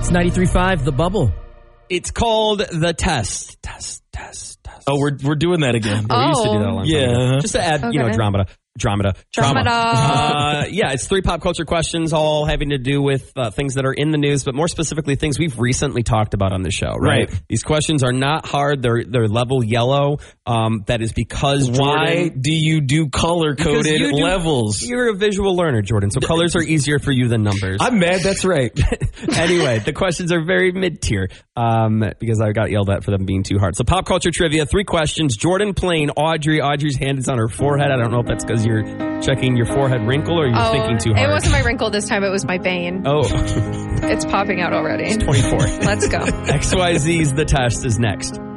It's 93.5, The Bubble. It's called The Test. Test. Oh, we're doing that again. We used to do that a long time ago. Just to add, dramata. Yeah, it's 3 pop culture questions, all having to do with things that are in the news, but more specifically things we've recently talked about on the show, right? These questions are not hard. They're level yellow. That is because, Why do you do color-coded levels? You're a visual learner, Jordan, so colors are easier for you than numbers. I'm mad, that's right. Anyway, the questions are very mid-tier because I got yelled at for them being too hard. So pop culture trivia, 3 questions. Jordan playing Audrey. Audrey's hand is on her forehead. I don't know if that's because you're checking your forehead wrinkle or you're thinking too hard. It wasn't my wrinkle this time. It was my bane. Oh. It's popping out already. It's 24. Let's go. XYZ's The Test is next.